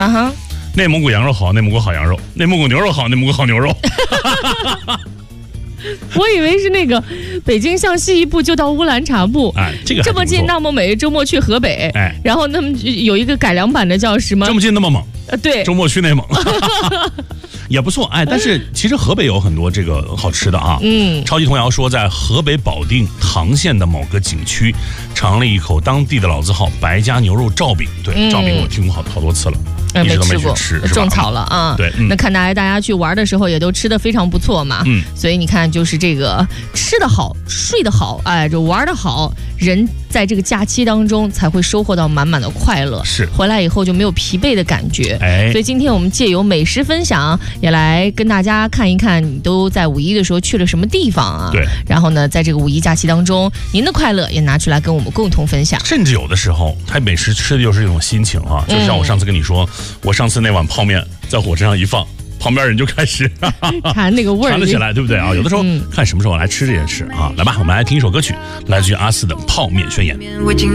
啊哈， 内蒙古羊肉好，内蒙古好羊肉；内蒙古牛肉好，内蒙古好牛肉。 我以为是那个北京向西一步就到乌兰察布， 哎， 这么近那么美，周末去河北， 哎， 然后那么有一个改良版的叫什么？ 这么近那么猛， 对， 周末去内蒙。也不错，哎，但是其实河北有很多这个好吃的啊。超级童谣说，在河北保定唐县的某个景区，尝了一口当地的老字号白家牛肉罩饼。对，罩饼我听过好多次了。一直都没去吃， 种草了啊！ 对， 那看来大家去玩的时候也都吃得非常不错嘛。所以你看，就是这个吃得好、睡得好，哎，就玩得好，人在这个假期当中才会收获到满满的快乐。 是， 回来以后就没有疲惫的感觉。 哎， 所以今天我们借由美食分享，也来跟大家看一看，你都在五一的时候去了什么地方啊？ 对。 然后呢，在这个五一假期当中，您的快乐也拿出来跟我们共同分享。 甚至有的时候，它美食吃的就是一种心情啊，就像我上次跟你说。我上次那碗泡面在火车上一放，旁边人就开始馋那个味儿， 馋了起来，对不对啊？有的时候看什么时候来吃这件事啊。来吧，我们来听一首歌曲，来自于阿四的《泡面宣言》。